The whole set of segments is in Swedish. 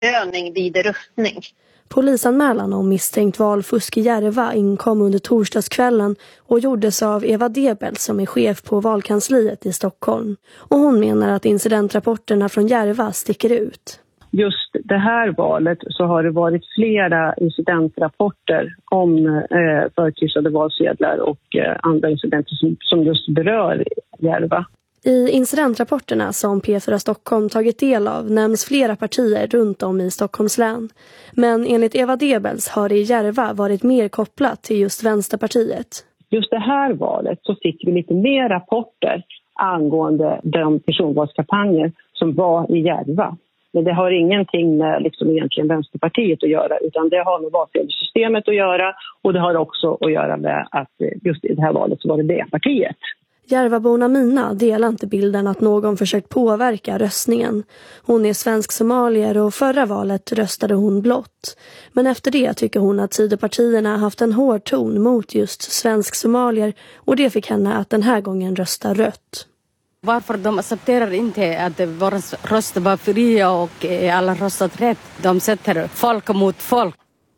övning vid röstning. Polisanmälan om misstänkt valfusk i Järva inkom under torsdagskvällen och gjordes av Eva Debel som är chef på valkansliet i Stockholm. Och hon menar att incidentrapporterna från Järva sticker ut. Just det här valet så har det varit flera incidentrapporter om förkryssade valsedlar och andra incidenter som just berör Järva. I incidentrapporterna som P4 Stockholm tagit del av nämns flera partier runt om i Stockholms län. Men enligt Eva Debels har det i Järva varit mer kopplat till just Vänsterpartiet. Just det här valet så fick vi lite mer rapporter angående de personvalskampanjer som var i Järva. Men det har ingenting med egentligen Vänsterpartiet att göra, utan det har med valsedelssystemet att göra, och det har också att göra med att just i det här valet så var det partiet. Järvaborna Mina delar inte bilden att någon försökt påverka röstningen. Hon är svensk-somalier och förra valet röstade hon blått. Men efter det tycker hon att sidopartierna haft en hård ton mot just svensk-somalier, och det fick henne att den här gången rösta rött. Varför de accepterar inte att våra röster var fria och alla röstat rätt. De sätter folk mot folk.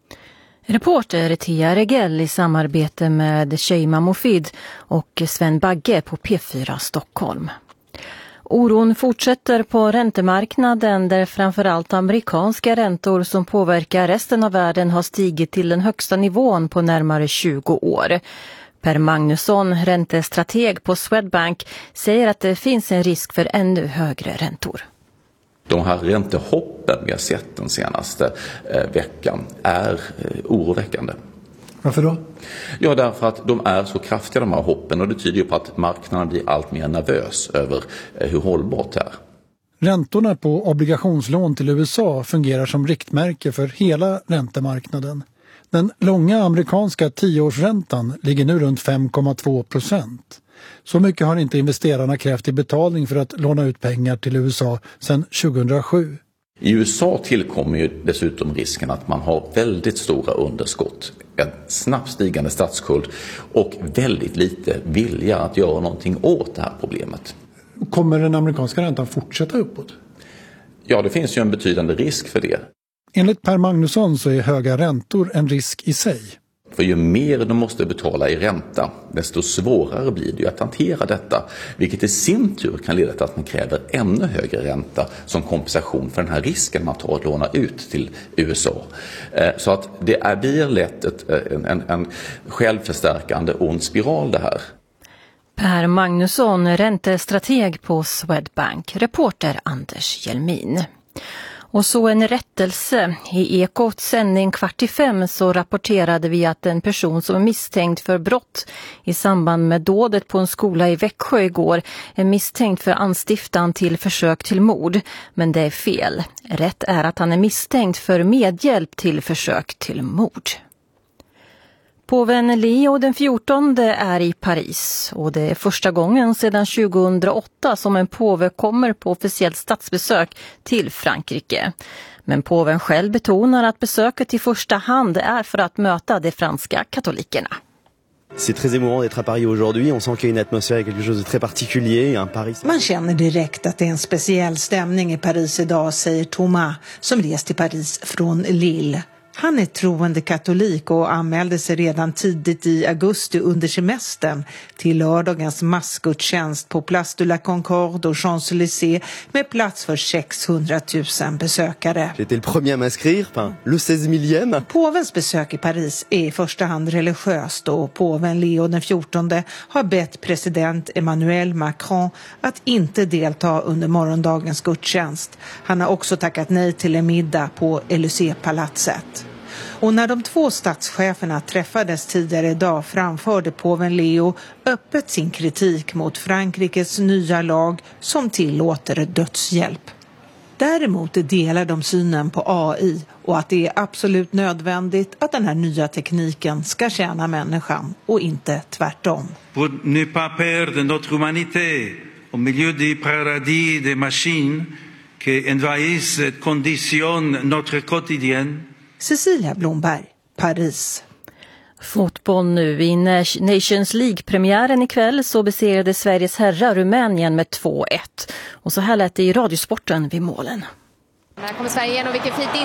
Reporter Tia Regell i samarbete med Sheima Mofid och Sven Bagge på P4 Stockholm. Oron fortsätter på räntemarknaden där framförallt amerikanska räntor som påverkar resten av världen har stigit till den högsta nivån på närmare 20 år. Per Magnusson, räntestrateg på Swedbank, säger att det finns en risk för ännu högre räntor. De här räntehoppen vi har sett den senaste veckan är oroväckande. Varför då? Ja, därför att de är så kraftiga, de här hoppen, och det tyder ju på att marknaden blir allt mer nervös över hur hållbart det är. Räntorna på obligationslån till USA fungerar som riktmärke för hela räntemarknaden. Den långa amerikanska 10-årsräntan ligger nu runt 5,2%. Så mycket har inte investerarna krävt i betalning för att låna ut pengar till USA sedan 2007. I USA tillkommer ju dessutom risken att man har väldigt stora underskott, en snabbt stigande statsskuld och väldigt lite vilja att göra någonting åt det här problemet. Kommer den amerikanska räntan fortsätta uppåt? Ja, det finns ju en betydande risk för det. Enligt Per Magnusson så är höga räntor en risk i sig. För ju mer de måste betala i ränta, desto svårare blir det ju att hantera detta. Vilket i sin tur kan leda till att man kräver ännu högre ränta som kompensation för den här risken man tar att låna ut till USA. Så att det blir lätt en självförstärkande ond spiral det här. Per Magnusson, räntestrateg på Swedbank, reporter Anders Hjelmin. Och så en rättelse. I Ekots sändning 4:45 så rapporterade vi att en person som är misstänkt för brott i samband med dådet på en skola i Växjö igår är misstänkt för anstiftan till försök till mord. Men det är fel. Rätt är att han är misstänkt för medhjälp till försök till mord. Påven Leo den 14 är i Paris och det är första gången sedan 2008 som en påve kommer på officiellt statsbesök till Frankrike. Men påven själv betonar att besöket i första hand är för att möta de franska katolikerna. C'est très émouvant d'être à Paris aujourd'hui. On sent qu'il y a une atmosphère, quelque chose de très particulier. Un Paris. Man känner direkt att det är en speciell stämning i Paris idag, säger Thomas som rest till Paris från Lille. Han är troende katolik och anmälde sig redan tidigt i augusti under semestern till lördagens massgudstjänst på Place de la Concorde och Champs-Élysées med plats för 600 000 besökare. J'étais le premier à m'inscrire, le 16 000e. Påvens besök i Paris är i första hand religiöst och påven Leo den 14 har bett president Emmanuel Macron att inte delta under morgondagens gudstjänst. Han har också tackat nej till en middag på Élysée-palatset. Och när de två statscheferna träffades tidigare idag framförde påven Leo öppet sin kritik mot Frankrikes nya lag som tillåter dödshjälp. Däremot delar de synen på AI och att det är absolut nödvändigt att den här nya tekniken ska tjäna människan och inte tvärtom. Pour ne pas perdre notre humanité au milieu des paradis des machines qui envahissent et conditionnent notre quotidien. Cecilia Blomberg, Paris. Fotboll nu. I Nations League-premiären ikväll så besegrade Sveriges herrar Rumänien med 2-1. Och så här lät det i Radiosporten vid målen. Här kommer Sverige igen och vilken fint